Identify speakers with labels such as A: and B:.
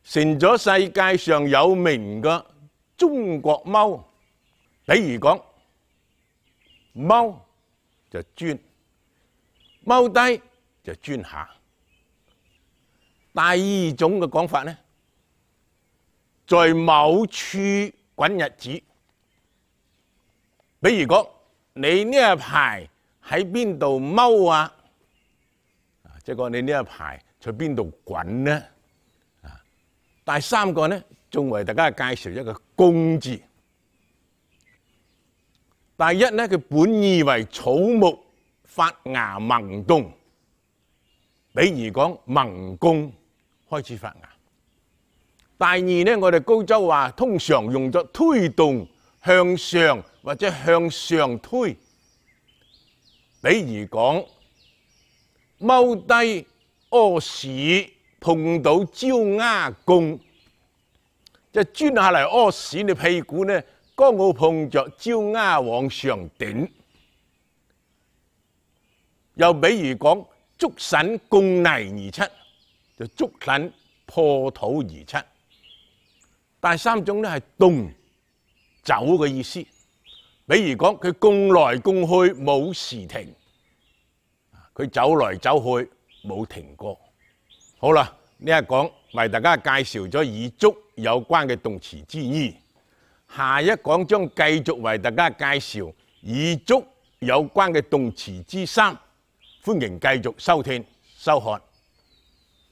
A: 成咗世界上有名嘅中國踎。比如講，踎就專，踎低就專下。第二種嘅講法呢，在某處滾日子。比如講，你呢一排喺邊度踎啊？即係講你呢一排在邊度滾呢？第三個呢，仲為大家介紹一個公字。第一呢，佢本意為草木發芽萌動，比如講萌公開始發芽。第二呢，我哋高州話通常用作推動向上或者向上推，比如講踎低屙屎碰到焦丫公，即係專下嚟屙屎，你屁股呢剛好碰着焦丫往上頂。又比如講竹筍共泥而出，就竹筍破土而出。第三種呢係動走嘅意思，比如講佢共來共去冇時停，佢走來走去冇停過。好啦，呢一講為大家介紹咗以足有關嘅動詞之二，下一講將繼續為大家介紹以足有關嘅動詞之三。歡迎繼續收聽收看。